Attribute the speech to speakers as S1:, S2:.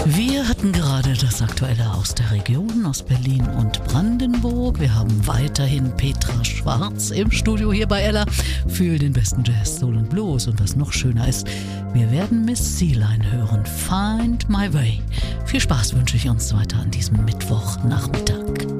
S1: Wir hatten gerade das Aktuelle aus der Region, aus Berlin und Brandenburg. Wir haben weiterhin Petra Schwarz im Studio hier bei Ella für den besten Jazz, Soul und Blues. Und was noch schöner ist, wir werden Miss Sea-Line hören. Find My Way. Viel Spaß wünsche ich uns weiter an diesem Mittwochnachmittag.